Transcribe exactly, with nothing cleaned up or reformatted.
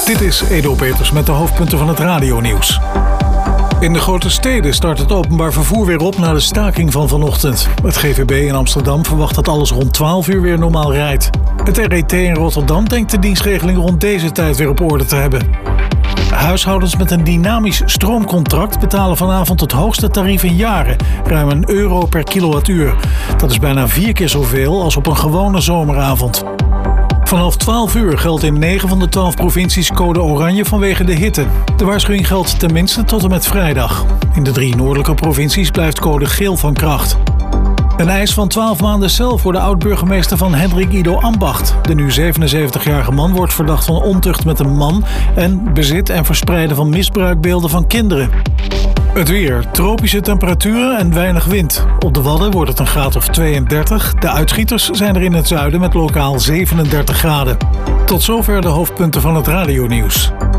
Dit is Edo Peters met de hoofdpunten van het radionieuws. In de grote steden start het openbaar vervoer weer op na de staking van vanochtend. Het G V B in Amsterdam verwacht dat alles rond twaalf uur weer normaal rijdt. Het R E T in Rotterdam denkt de dienstregeling rond deze tijd weer op orde te hebben. Huishoudens met een dynamisch stroomcontract betalen vanavond het hoogste tarief in jaren, ruim een euro per kilowattuur. Dat is bijna vier keer zoveel als op een gewone zomeravond. Vanaf twaalf uur geldt in negen van de twaalf provincies code oranje vanwege de hitte. De waarschuwing geldt tenminste tot en met vrijdag. In de drie noordelijke provincies blijft code geel van kracht. Een eis van twaalf maanden cel voor de oud-burgemeester van Hendrik Ido Ambacht. De nu zevenenzeventigjarige man wordt verdacht van ontucht met een man en bezit en verspreiden van misbruikbeelden van kinderen. Het weer, tropische temperaturen en weinig wind. Op de Wadden wordt het een graad of tweeëndertig. De uitschieters zijn er in het zuiden met lokaal zevenendertig graden. Tot zover de hoofdpunten van het radionieuws.